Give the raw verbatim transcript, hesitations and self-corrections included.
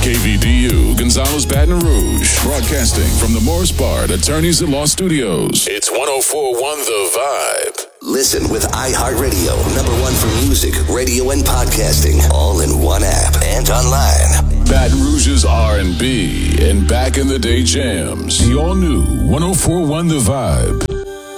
K V D U, Gonzales, Baton Rouge. Broadcasting from the Morris Bard Attorneys at Law Studios. It's one oh four point one The Vibe. Listen with iHeartRadio, number one for music, radio, and podcasting, all in one app and online. Baton Rouge's R and B and back in the day jams. The all new one oh four point one The Vibe.